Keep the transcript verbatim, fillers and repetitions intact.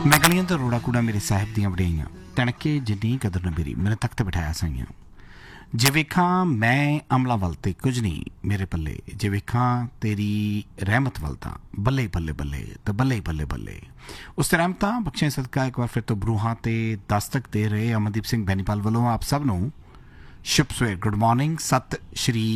मैं गलियां तो रोड़ा कूड़ा मेरे साहिब दियां वड़ियाइयां तणके जिन्नी कदर न मेरी मैंने तख्त बिठाया साइयां जे वेखां मैं अमला वल ते कुछ नहीं मेरे पल्ले जे वेखां तेरी रहमत वल तां बल्ले बल्ले बल्ले तो बल्ले बल्ले बल्ले उस रहमतां बख्शें सदका एक बार फिर तो बरूहां ते दस्तक दे रहे अमनदीप सिंह बैनीपाल वालों आप सब नूं शुभ सवेर गुड मॉर्निंग सत श्री